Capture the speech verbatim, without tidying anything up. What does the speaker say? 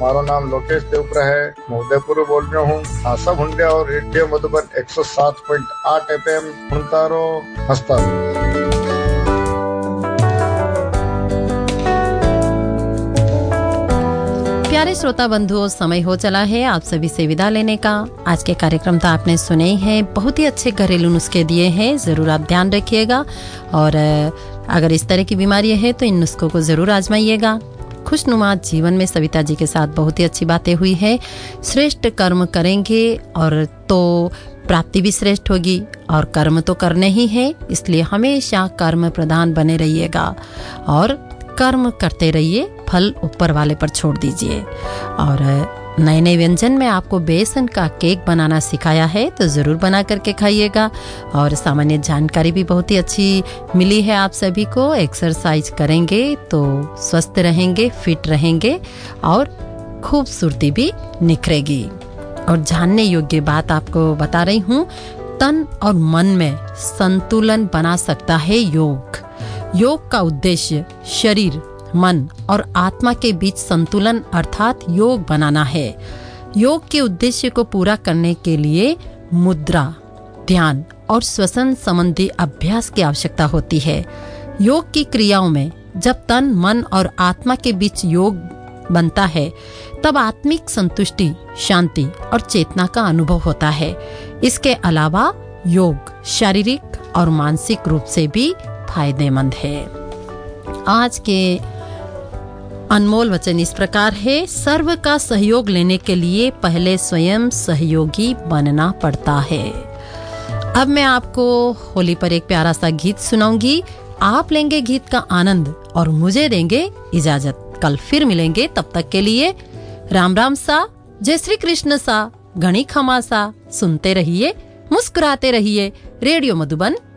मारो नाम लोकेश देवप्रा है। मैं उदयपुर बोल रहा हूँ। आशा भुंडिया और रेडियो मधुबन एक सौ सात पॉइंट आठ एफ एम सुनता रहो, हंसता रहो। प्यारे श्रोता बंधुओं, समय हो चला है आप सभी से विदा लेने का। आज के कार्यक्रम तो आपने सुने ही हैं, बहुत ही अच्छे घरेलू नुस्खे दिए हैं, ज़रूर आप ध्यान रखिएगा। और अगर इस तरह की बीमारी है तो इन नुस्खों को ज़रूर आजमाइएगा। खुशनुमा जीवन में सविता जी के साथ बहुत ही अच्छी बातें हुई है। श्रेष्ठ कर्म करेंगे और तो प्राप्ति भी श्रेष्ठ होगी, और कर्म तो करने ही है, इसलिए हमेशा कर्म प्रधान बने रहिएगा और कर्म करते रहिए, फल ऊपर वाले पर छोड़ दीजिए। और नए नए व्यंजन में आपको बेसन का केक बनाना सिखाया है तो ज़रूर बना करके खाइएगा। और सामान्य जानकारी भी बहुत ही अच्छी मिली है आप सभी को। एक्सरसाइज करेंगे तो स्वस्थ रहेंगे, फिट रहेंगे और खूबसूरती भी निखरेगी। और जानने योग्य बात आपको बता रही हूँ, तन और मन में संतुलन बना सकता है योग। योग का उद्देश्य शरीर, मन और आत्मा के बीच संतुलन अर्थात योग बनाना है। योग के उद्देश्य को पूरा करने के लिए मुद्रा, ध्यान और श्वसन संबंधी अभ्यास की आवश्यकता होती है। योग की क्रियाओं में जब तन, मन और आत्मा के बीच योग बनता है तब आत्मिक संतुष्टि, शांति और चेतना का अनुभव होता है। इसके अलावा योग शारीरिक और मानसिक रूप से भी फायदेमंद है। आज के अनमोल वचन इस प्रकार है, सर्व का सहयोग लेने के लिए पहले स्वयं सहयोगी बनना पड़ता है। अब मैं आपको होली पर एक प्यारा सा गीत सुनाऊंगी। आप लेंगे गीत का आनंद और मुझे देंगे इजाजत। कल फिर मिलेंगे, तब तक के लिए राम राम सा, जय श्री कृष्ण सा, घनी खमा सा। सुनते रहिए, मुस्कुराते रहिए। रेडियो मधुबन